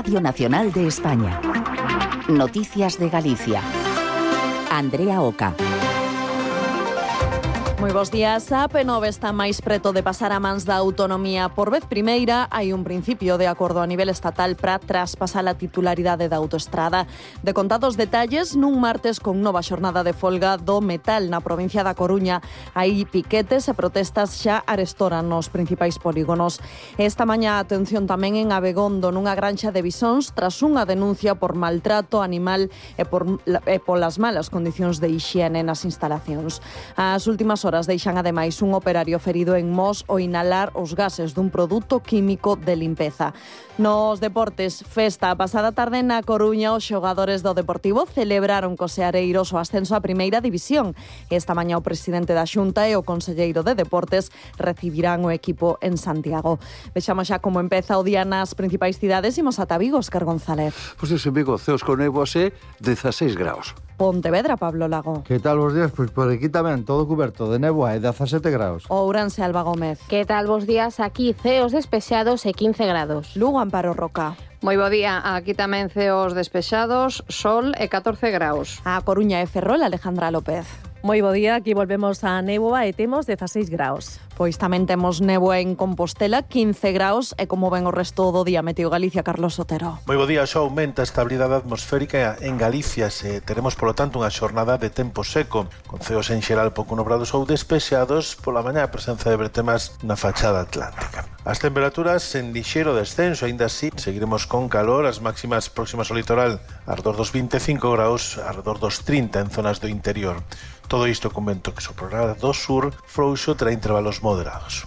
Radio Nacional de España. Noticias de Galicia. Andrea Oca. Moi bons días. A AP9 está máis preto de pasar a mans da autonomía. Por vez primeira, hai un principio de acordo a nivel estatal para traspasar a titularidade da autoestrada. De contados detalles, nun martes con nova xornada de folga do metal na provincia da Coruña. Hai piquetes e protestas xa arestoran nos principais polígonos. Esta mañá, atención tamén en Abegondo, nunha granxa de bisóns, tras unha denuncia por maltrato animal e polas malas condicións de hixiene nas instalacións. As últimas horas deixan ademais un operario ferido en Mos ao inhalar os gases dun produto químico de limpeza. Nos deportes, festa. A pasada tarde na Coruña, os xogadores do Deportivo celebraron cos seareiros o ascenso á primeira división. Esta mañá o presidente da Xunta e o conselleiro de Deportes recibirán o equipo en Santiago. Vexamos xa como empeza o día nas principais cidades. Imos ata Vigo, Óscar González. Pois en Vigo, ceos con néboas e 16 graus. Pontevedra, Pablo Lago. Que tal vos días? Pois por aquí tamén, todo cuberto de néboa e 17 graus. Ourense, Alba Gómez. Que tal vos días? Aquí ceos despexados e 15 grados. Lugo, Amparo Roca. Moi bo día, aquí tamén ceos despexados, sol e 14 graus. A Coruña e Ferrol, Alejandra López. Moi bo día, aquí volvemos a néboa e temos 16 graus. Pois tamén temos néboa en Compostela, 15 graus, e como ven o resto do día, Meteo Galicia, Carlos Sotero. Moi bo día, xa aumenta a estabilidade atmosférica en Galicia, se teremos, polo tanto, unha xornada de tempo seco, con ceos en xeral pouco nubrados ou despexados, pola mañá a presenza de bretemas na fachada atlántica. As temperaturas en lixeiro descenso, aínda así, seguiremos con calor, as máximas próximas ao litoral, arredor dos 25 graus, arredor dos 30 en zonas do interior. Todo isto con vento que soprará do sur, frouxo terá intervalos moderados.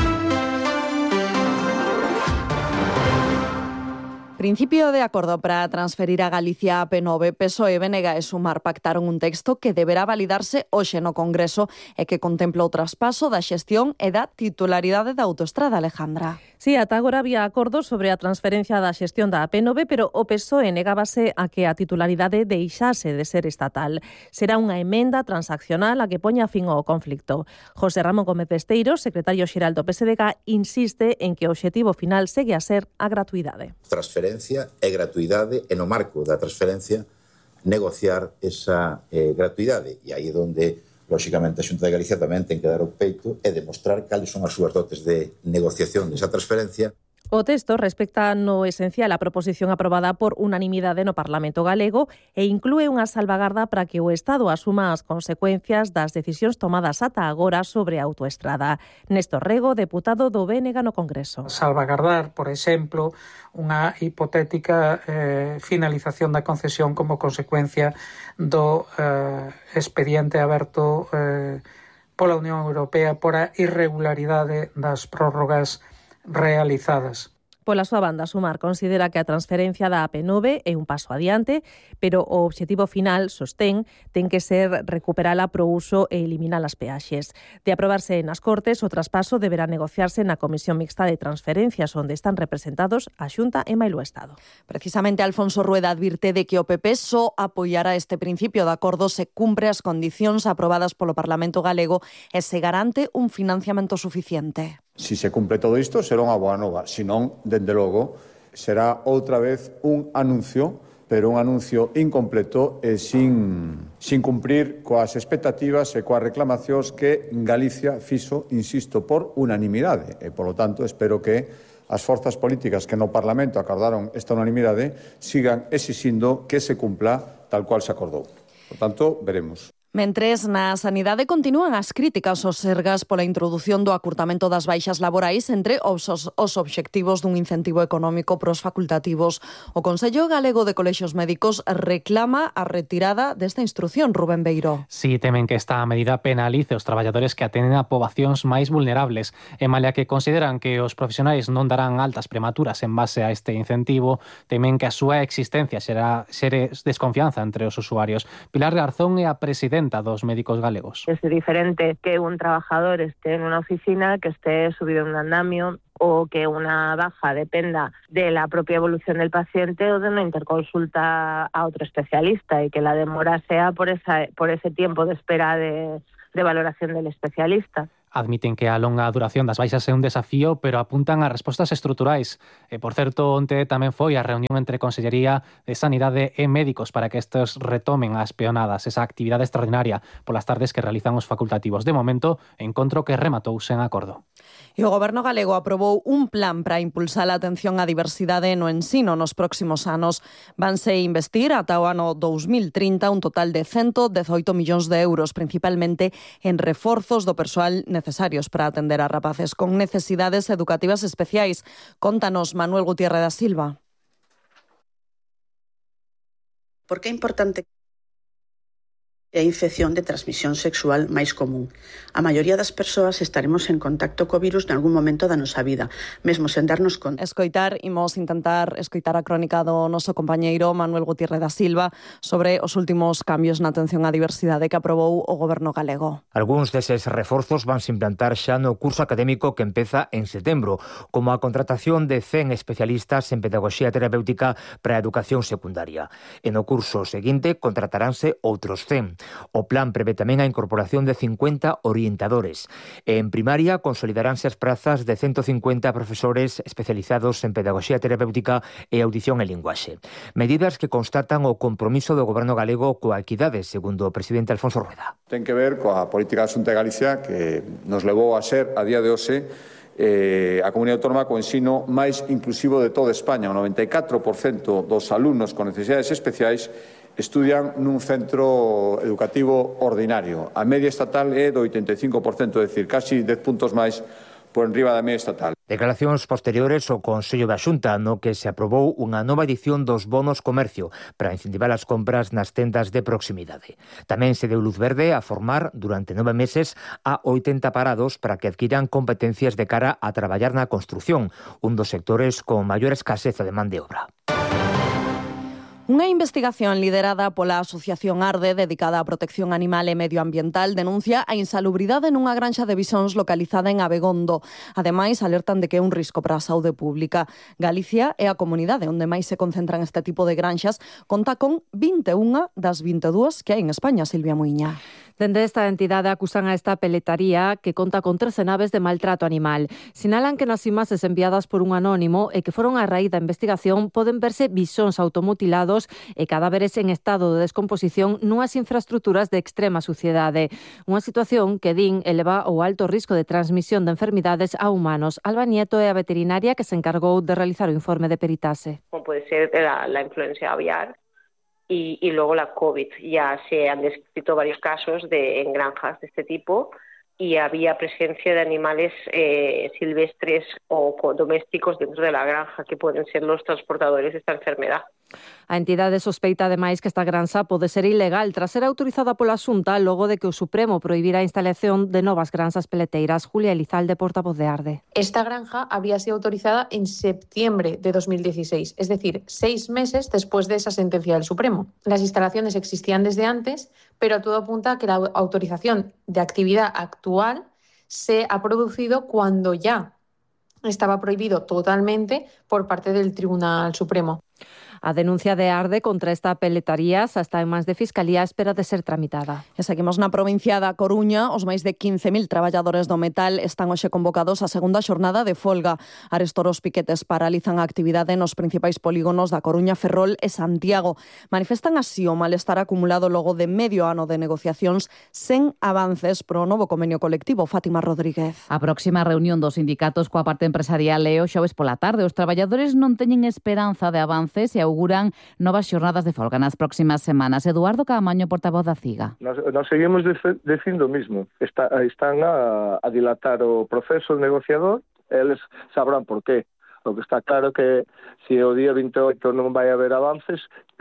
Principio de acordo para transferir a Galicia a AP9. PSOE, BNG e Sumar pactaron un texto que deberá validarse hoxe no Congreso e que contempla o traspaso da xestión e da titularidade da autoestrada, Alejandra. Sí, ata agora había acordos sobre a transferencia da xestión da AP9, pero o PSOE negábase a que a titularidade deixase de ser estatal. Será unha emenda transaccional a que poña fin ao conflicto. José Ramón Gómez Besteiro, secretario xeral do PSDG, insiste en que o obxectivo final segue a ser a gratuidade. Transferencia e gratuidade, e no marco da transferencia negociar esa gratuidade. E aí é onde, lóxicamente, a Xunta de Galicia tamén ten que dar o peito e demostrar cales son as súas dotes de negociación desa transferencia. O texto respecta no esencial a proposición aprobada por unanimidade no Parlamento galego e inclúe unha salvagarda para que o Estado asuma as consecuencias das decisións tomadas ata agora sobre a autoestrada. Néstor Rego, deputado do BNG no Congreso. Salvagardar, por exemplo, unha hipotética finalización da concesión como consecuencia do expediente aberto pola Unión Europea por a irregularidade das prórrogas realizadas. Pola súa banda, Sumar considera que a transferencia da AP9 é un paso adiante, pero o obxectivo final, sostén, ten que ser recuperala pro uso e eliminar as peaxes. De aprobarse nas Cortes, o traspaso deberá negociarse na Comisión Mixta de Transferencias, onde están representados a Xunta e mailo Estado. Precisamente Alfonso Rueda advirte de que o PP só apoiará este principio de acordo se cumpre as condicións aprobadas polo Parlamento galego e se garante un financiamento suficiente. Si se cumple todo isto, será unha boa nova. Si non, dende logo, será outra vez un anuncio, pero un anuncio incompleto e sin cumprir coas expectativas e coas reclamacións que Galicia fixo, insisto, por unanimidade. E, polo tanto, espero que as forzas políticas que no Parlamento acordaron esta unanimidade sigan exixindo que se cumpla tal cual se acordou. Por tanto, veremos. Mentres, na sanidade continúan as críticas aos Sergas pola introdución do acurtamento das baixas laborais entre os obxectivos dun incentivo económico pros facultativos. O Consello Galego de Colexios Médicos reclama a retirada desta instrución, Rubén Beiró. Si temen que esta medida penalice os traballadores que atenden a poboacións máis vulnerables, e malia que consideran que os profesionais non darán altas prematuras en base a este incentivo, temen que a súa existencia xere desconfianza entre os usuarios. Pilar Garzón é a presidenta dos médicos galegos. Es diferente que un trabajador esté en una oficina, que esté subido en un andamio o que una baja dependa de la propia evolución del paciente o de una interconsulta a otro especialista y que la demora sea por ese tiempo de espera de valoración del especialista. Admiten que a longa duración das baixas é un desafío, pero apuntan a respostas estruturais. Por certo, onte tamén foi a reunión entre Consellería de Sanidade e médicos para que estes retomen as peonadas, esa actividade extraordinaria polas tardes que realizan os facultativos. De momento, encontro que rematou sen acordo. E o Goberno galego aprobou un plan para impulsar a atención á diversidade no ensino nos próximos anos. Vanse investir ata o ano 2030 un total de 118 millóns de euros, principalmente en reforzos do persoal necesarios para atender a rapaces con necesidades educativas especiais. Contanos, Manuel Gutiérrez da Silva. Por que é importante a infección de transmisión sexual máis común? A maioría das persoas estaremos en contacto co virus nalgún momento da nosa vida, mesmo sen darnos conta. Imos intentar escoitar a crónica do noso compañeiro Manuel Gutiérrez da Silva sobre os últimos cambios na atención á diversidade que aprobou o Goberno galego. Algúns deses reforzos vanse implantar xa no curso académico que empeza en setembro, como a contratación de 100 especialistas en pedagogía terapéutica para a educación secundaria. E no curso seguinte contrataránse outros 100. O plan prevé tamén a incorporación de 50 orientadores. En primaria consolidaránse as prazas de 150 profesores especializados en pedagogía terapéutica e audición e linguaxe. Medidas que constatan o compromiso do Goberno galego coa equidade, segundo o presidente Alfonso Rueda. Ten que ver coa política da Xunta de Galicia que nos levou a ser, a día de hoxe, a comunidade autónoma co ensino máis inclusivo de toda España. O 94% dos alumnos con necesidades especiais estudian nun centro educativo ordinario. A media estatal é do 85%, é dicir, casi 10 puntos máis por enriba da media estatal. Declaracións posteriores ao Consello da Xunta, no que se aprobou unha nova edición dos bonos comercio para incentivar as compras nas tendas de proximidade. Tamén se deu luz verde a formar durante 9 meses a 80 parados para que adquiran competencias de cara a traballar na construción, un dos sectores con maior escaseza de man de obra. Unha investigación liderada pola Asociación Arde, dedicada á protección animal e medioambiental, denuncia a insalubridade nunha granxa de bisóns localizada en Abegondo. Ademais, alertan de que é un risco para a saúde pública. Galicia é a comunidade onde máis se concentran este tipo de granxas, conta con 21 das 22 que hai en España, Silvia Muiña. Dende esta entidade acusan a esta peletaría que conta con 13 naves de maltrato animal. Sinalan que nas imaxes enviadas por un anónimo e que foron a raíz da investigación poden verse bisóns automutilados e cadáveres en estado de descomposición nunhas infraestructuras de extrema suciedade. Unha situación que, din, eleva o alto risco de transmisión de enfermidades a humanos. Alba Nieto é a veterinaria que se encargou de realizar o informe de peritaxe. Como pode ser la influencia aviar y luego la COVID. Ya se han descrito varios casos en granjas de este tipo y había presencia de animales silvestres o domésticos dentro de la granja que pueden ser los transportadores de esta enfermedad. A entidade sospeita ademais que esta granxa pode ser ilegal tras ser autorizada pola Xunta logo de que o Supremo prohibira a instalación de novas granxas peleteiras. Julia Elizalde, portavoz de Arde. Esta granja había sido autorizada en septiembre de 2016, es decir, 6 meses después de esa sentencia del Supremo. Las instalaciones existían desde antes, pero todo apunta a que la autorización de actividad actual se ha producido cuando ya estaba prohibido totalmente por parte del Tribunal Supremo. A denuncia de Arde contra esta peletaría xa está en mans de Fiscalía, espera de ser tramitada. E seguimos na provincia da Coruña. Os máis de 15.000 traballadores do metal están hoxe convocados á segunda xornada de folga. Arestor os piquetes paralizan a actividade nos principais polígonos da Coruña, Ferrol e Santiago. Manifestan así o malestar acumulado logo de medio ano de negociacións sen avances pro novo convenio colectivo. Fátima Rodríguez. A próxima reunión dos sindicatos coa parte empresarial é o xoves pola tarde. Os traballadores non teñen esperanza de avances e auguran novas xornadas de folga nas próximas semanas. Eduardo Caamaño, portavoz da CIGA. Nos seguimos dicindo o mismo. Están a dilatar o proceso negociador, eles sabrán por qué. O que está claro que se o día 28 non vai haber avances,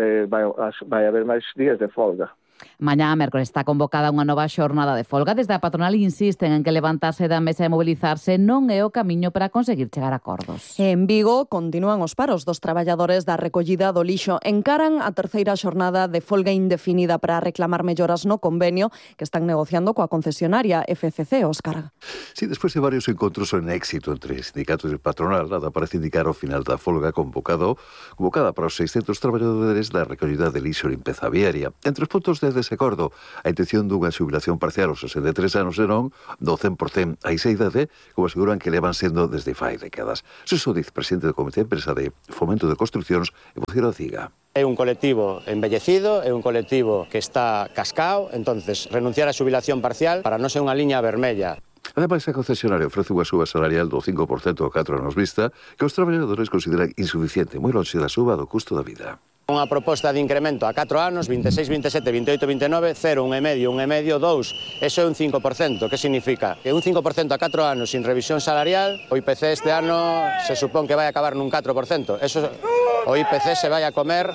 vai haber máis días de folga. Mañá, mércoles, está convocada unha nova xornada de folga. Desde a patronal insisten en que levantarse da mesa e mobilizarse non é o camiño para conseguir chegar a acordos. En Vigo continúan os paros dos traballadores da recollida do lixo. Encaran a terceira xornada de folga indefinida para reclamar melloras no convenio que están negociando coa concesionaria FCC, Óscar. Sí, despois de varios encontros en éxito entre sindicatos e patronal, nada parece indicar o final da folga convocada para os 600 traballadores da recollida de lixo e limpeza viaria. Entre os puntos de base dese acordo a intención dunha xubilación parcial aos 63 anos e non do 100% a esa idade, como aseguran que levan sendo desde fai décadas. Suso Diz, presidente do Comité de Empresa de Fomento de Construcións e vocero da CIGA. É un colectivo embellecido, é un colectivo que está cascao, entonces renunciar á xubilación parcial para non ser unha liña vermella. Ademais, a concesionaria ofrece unha suba salarial do 5% a 4 anos vista que os traballadores consideran insuficiente, moi lonxe da suba do custo da vida. Unha proposta de incremento a 4 anos, 26, 27, 28, 29, 0, 1,5, 1,5, 2. Eso é un 5%. Que significa? Que un 5% a 4 anos sin revisión salarial, o IPC este ano se supón que vai acabar nun 4%. Eso, o IPC se vai a comer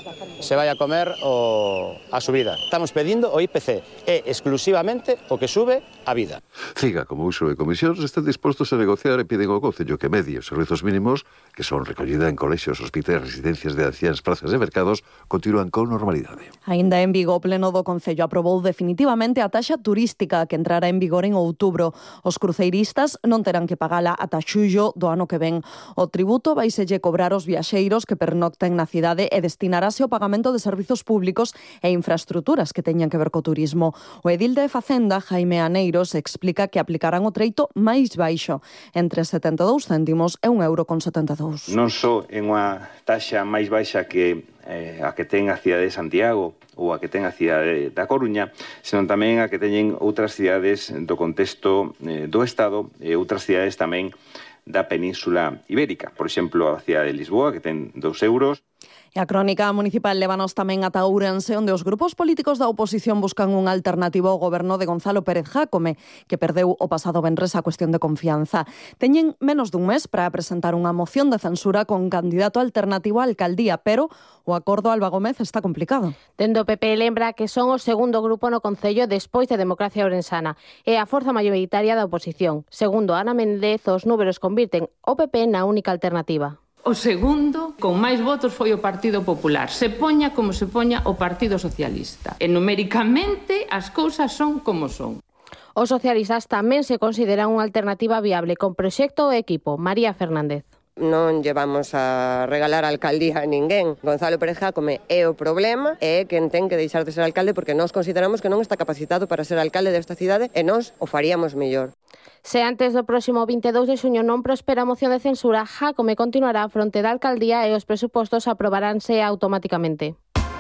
a subida. Estamos pedindo o IPC. É exclusivamente o que sube a vida. CIGA, como uso e comisións, están dispostos a negociar e piden ao Concello que medie os servizos mínimos que son recollida en colexios, hospitais, residencias de anciáns, plazas e mercados, continúan con normalidade. Aínda en Vigo, o Pleno do Concello aprobou definitivamente a taxa turística que entrará en vigor en outubro. Os cruceiristas non terán que pagala ata xullo do ano que ven. O tributo vaiselle cobrar aos viaxeiros que pernocten na cidade e destinarase ao pagamento de servizos públicos e infraestruturas que teñan que ver co turismo. O edil de Facenda, Jaime Aneiros, explica que aplicarán o treito máis baixo, entre 72 céntimos e €1,72. Non só é unha taxa máis baixa que a que ten a cidade de Santiago ou a que ten a cidade da Coruña, senón tamén a que teñen outras cidades do contexto do Estado e outras cidades tamén da Península Ibérica. Por exemplo, a cidade de Lisboa, que ten €2. E a crónica municipal lévanos tamén ata Ourense, onde os grupos políticos da oposición buscan unha alternativa ao goberno de Gonzalo Pérez Jácome, que perdeu o pasado venres a cuestión de confianza. Teñen menos dun mes para presentar unha moción de censura con candidato alternativo á alcaldía, pero o acordo Alba Gómez está complicado. Dende o PP lembra que son o segundo grupo no Concello despois de Democracia Ourensana e a forza maioritaria da oposición. Segundo Ana Méndez, os números convirten o PP na única alternativa. O segundo, con máis votos, foi o Partido Popular. Se poña como se poña o Partido Socialista. E numéricamente as cousas son como son. Os socialistas tamén se consideran unha alternativa viable con proxecto e equipo. María Fernández. Non llevamos a regalar a alcaldía a ninguén. Gonzalo Pérez Jácome é o problema e é quen ten que deixar de ser alcalde porque nós consideramos que non está capacitado para ser alcalde desta cidade e nós o faríamos mellor. Se antes do próximo 22 de xuño non prospera a moción de censura, Jácome continuará fronte da alcaldía e os presupostos aprobaránse automáticamente.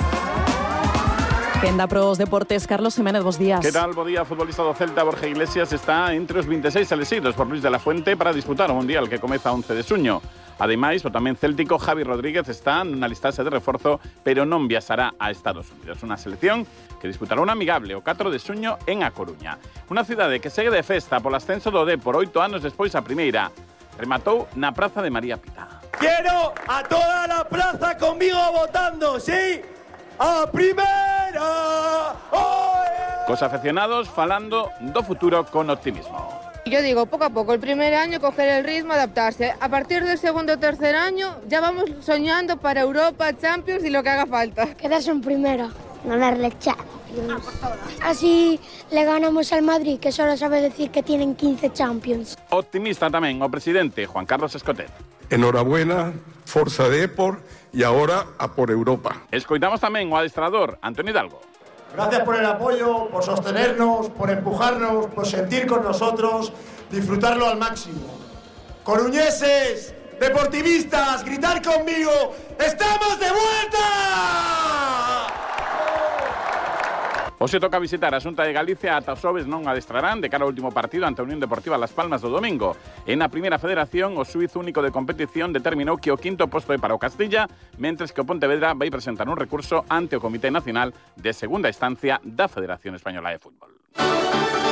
Quenda pros deportes, Carlos Jiménez, bos días. Que tal? Bo día, futbolista do Celta, Borja Iglesias, está entre os 26 elexidos por Luis de la Fuente para disputar o Mundial que comeza 11 de xuño. Ademais, o tamén céltico Javi Rodríguez está nunha listaxe de reforzo, pero non viaxará a Estados Unidos. Unha selección que disputará un amigable o 4 de xuño en A Coruña. Unha cidade que segue de festa polo ascenso do D por 8 anos despois a primeira. Rematou na Praza de María Pita. Quiero a toda la plaza conmigo votando, ¿sí? ¡A primera! ¡Oye! Cos aficionados falando do futuro con optimismo. Yo digo, poco a poco, el primer año coger el ritmo, adaptarse. A partir del segundo o tercer año ya vamos soñando para Europa, Champions y lo que haga falta. Quedarse en primera, ganar la Champions. Así le ganamos al Madrid, que solo sabe decir que tienen 15 Champions. Optimista tamén o presidente Juan Carlos Escotet. Enhorabuena, forza Depor e agora a por Europa. Escoitamos tamén o adestrador Antonio Hidalgo. Gracias por el apoyo, por sostenernos, por empujarnos, por sentir con nosotros, disfrutarlo al máximo. Coruñeses, deportivistas, gritar conmigo, ¡estamos de vuelta! Hoxe toca visitar a Xunta de Galicia, ata os xoves non adestrarán de cara ao último partido ante a Unión Deportiva Las Palmas do domingo. En a primeira federación, o xuiz único de competición determinou que o quinto posto é para o Castilla, mentres que o Pontevedra vai presentar un recurso ante o Comité Nacional de Segunda Instancia da Federación Española de Fútbol.